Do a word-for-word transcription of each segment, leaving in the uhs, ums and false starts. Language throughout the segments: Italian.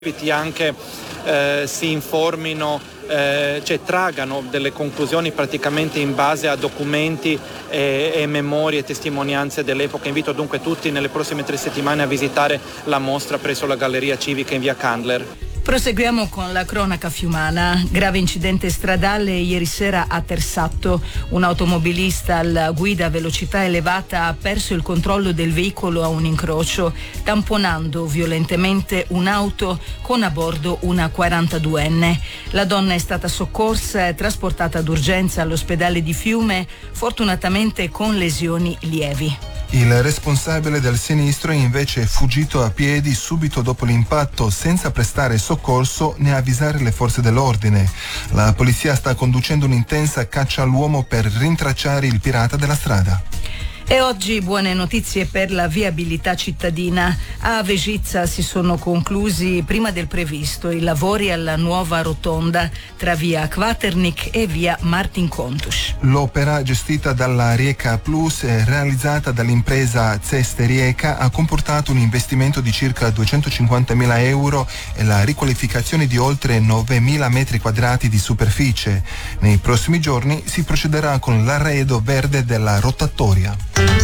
anche eh, si informino, eh, cioè traggano delle conclusioni praticamente in base a documenti e, e memorie e testimonianze dell'epoca. Invito dunque tutti nelle prossime tre settimane a visitare la mostra presso la Galleria Civica in via Candler. Proseguiamo con la cronaca fiumana. Grave incidente stradale ieri sera a Tersatto. Un automobilista alla guida a velocità elevata ha perso il controllo del veicolo a un incrocio, tamponando violentemente un'auto con a bordo una quarantaduenne. La donna è stata soccorsa e trasportata d'urgenza all'ospedale di Fiume, fortunatamente con lesioni lievi. Il responsabile del sinistro invece è fuggito a piedi subito dopo l'impatto, senza prestare soccorso né avvisare le forze dell'ordine. La polizia sta conducendo un'intensa caccia all'uomo per rintracciare il pirata della strada. E oggi buone notizie per la viabilità cittadina. A Vegizza si sono conclusi prima del previsto i lavori alla nuova rotonda tra via Kvaternik e via Martin Contus. L'opera, gestita dalla Rijeka Plus e realizzata dall'impresa Ceste Rijeka, ha comportato un investimento di circa duecentocinquantamila euro e la riqualificazione di oltre novemila metri quadrati di superficie. Nei prossimi giorni si procederà con l'arredo verde della rotatoria.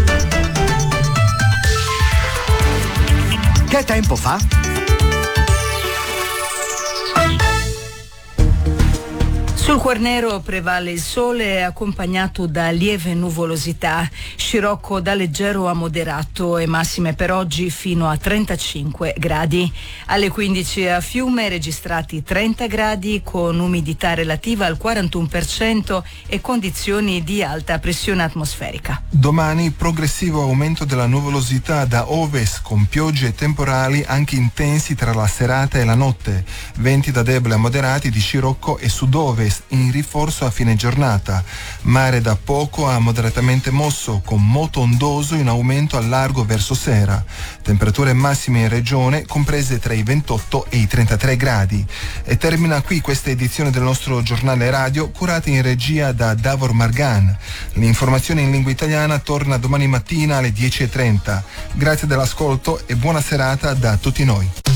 Che tempo fa? Sul Quarnero prevale il sole accompagnato da lieve nuvolosità, scirocco da leggero a moderato e massime per oggi fino a trentacinque gradi. Alle quindici a Fiume registrati trenta gradi con umidità relativa al quarantuno per cento e condizioni di alta pressione atmosferica. Domani progressivo aumento della nuvolosità da ovest con piogge e temporali anche intensi tra la serata e la notte, venti da deboli a moderati di scirocco e sud-ovest in rinforzo a fine giornata, mare da poco a moderatamente mosso con moto ondoso in aumento al largo verso sera, temperature massime in regione comprese tra i ventotto e i trentatré gradi. E termina qui questa edizione del nostro giornale radio curata in regia da Davor Margan. L'informazione in lingua italiana torna domani mattina alle dieci e trenta. Grazie dell'ascolto e buona serata da tutti noi.